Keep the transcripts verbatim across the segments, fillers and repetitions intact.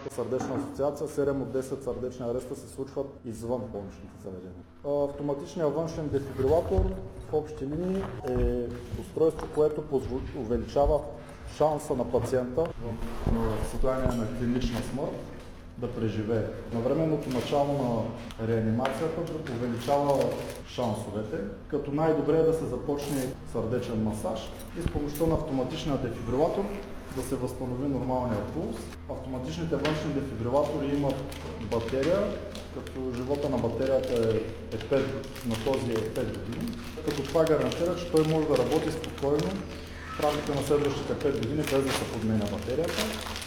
сърдечна асоциация седем от десет сърдечни ареста се случват извън болничните заведения. Автоматичният външен дефибрилатор в общи линии е устройство, което увеличава шанса на пациента в състояние на клинична смърт да преживее. На временното начало на реанимацията да увеличава шансовете, като най-добре е да се започне сърдечен масаж и с помощта на автоматичния дефибрилатор да се възстанови нормалния пулс. Автоматичните външни дефибрилатори имат батерия, като живота на батерията е, е пет, на този е пет години, като това гарантира, че той може да работи спокойно в рамките на следващите пет години, без да се подменя батерията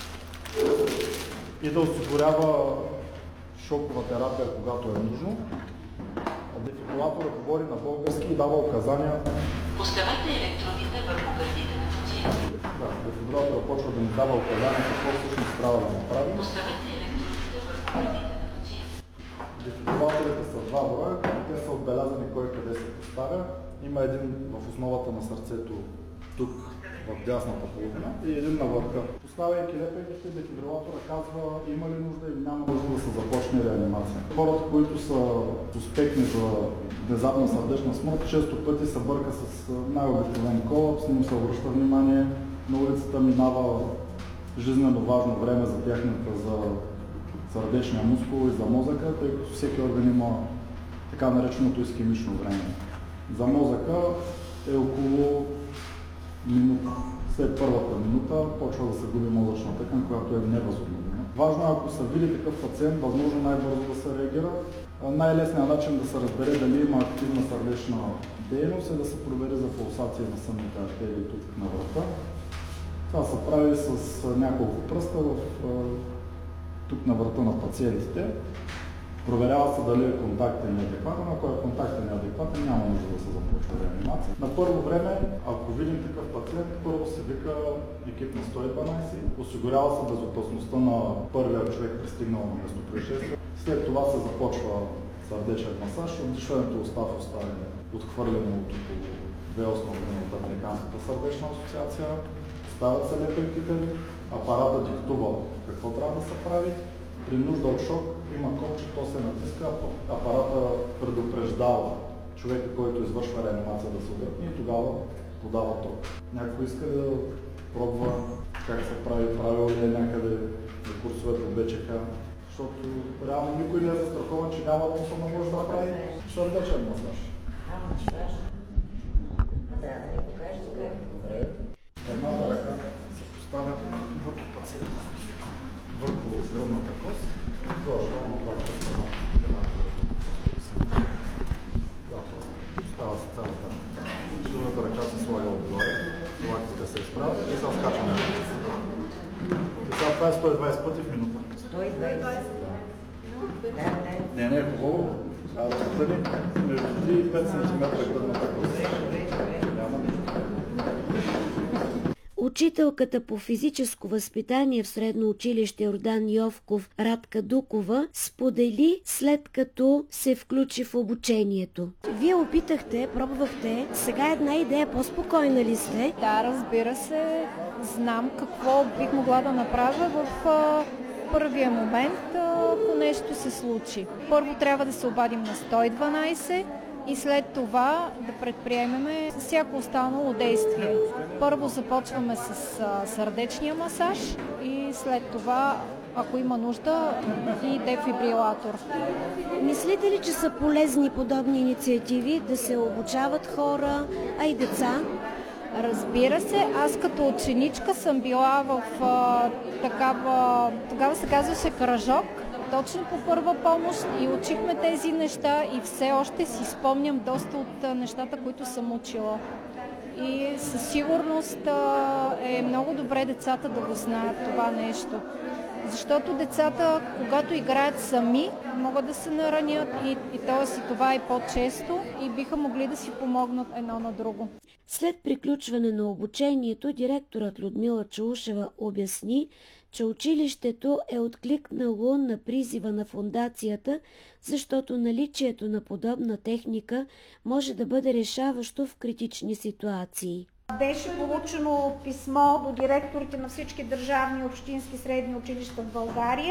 и да осигурява шокова терапия, когато е нужно. Дефибрилаторът говори на български и дава указания. Поставете електродите върху гърдите на пациента. Да, дефибрилаторът почва да ни дава указания какво всъщност трябва да направим. Поставете електродите върху гърдите на пациента. Дефибрилаторите са два броя, те са отбелязани кой къде се поставя. Има един в основата на сърцето, тук в дясната половина, и един на върха. Поставяйки лепените, дефибрилатора казва има ли нужда или няма нужда да се започне реанимация. Хората, които са суспектни за внезапна сърдечна смърт, често пъти се бърка с най-обикновен колапс, не им се обръща внимание, на улицата минава жизнено важно време за техника за сърдечния мускул и за мозъка, тъй като всеки орган има така нареченото искемично време. За мозъка е около минута. След първата минута почва да се губи мозъчна тъкан, която е невъзобновима. Важно е, ако са види такъв пациент, възможно най-бързо да се реагира. Най-лесният начин да се разбере дали има активна сърдечна дейност е да се провери за пулсация на сънните артерии тук на врата. Това се прави с няколко пръста в, тук на врата на пациентите. Проверява се дали е контактен и адекватен, ако е контактен и адекватен, няма нужда да се започва реанимация. На първо време, ако видим такъв пациент, първо се вика екип на сто и дванайсет, осигурява се безопасността на първия човек, пристигнал на место происшествие. След това се започва сърдечен масаж, отдишването уста в уста е отхвърлено от около две основни от Американската сърдечна асоциация. Стават се лепенките, апарата диктува какво трябва да се прави. При нужда от шок има копче, то се натиска, апарата предупреждава човека, който извършва реанимация да се отдръпне и тогава подава ток. Някой иска да пробва как се прави, правило ли е някъде за курсове по БЧК, защото реално никой не е застрахован, че няма да не може да прави сърдечен масаж. Едната ръка се поставя върху пациента, върху гръдната кост. Долу-долу върху става се цялата. Другата ръка се слага отгоре, лактите се изправят и сега скачаме. И сега това е сто и двайсет пъти в минута. сто и двайсет? Не, не е хубаво. Трябва да се тъни между три и пет сантиметра гръдната кост. Няма нищо. Учителката по физическо възпитание в средно училище Йордан Йовков Радка Дукова сподели след като се включи в обучението. Вие опитахте, пробвахте, сега една идея по-спокойна ли сте? Да, разбира се, знам какво бих могла да направя в а, първия момент, а, ако нещо се случи. Първо трябва да се обадим на сто и дванайсет. И след това да предприемеме всяко останало действие. Първо започваме с а, сърдечния масаж и след това, ако има нужда, и дефибрилатор. Мислите ли, че са полезни подобни инициативи да се обучават хора, а и деца? Разбира се, аз като ученичка съм била в а, такава, тогава се казваше Каражок, точно по първа помощ и учихме тези неща и все още си спомням доста от нещата, които съм учила. И със сигурност е много добре децата да го знаят това нещо. Защото децата, когато играят сами, могат да се наранят и, и т.е. и това е по-често и биха могли да си помогнат едно на друго. След приключване на обучението, директорът Людмила Чаушева обясни, че училището е откликнало на призива на фондацията, защото наличието на подобна техника може да бъде решаващо в критични ситуации. Беше получено писмо до директорите на всички държавни и общински средни училища в България.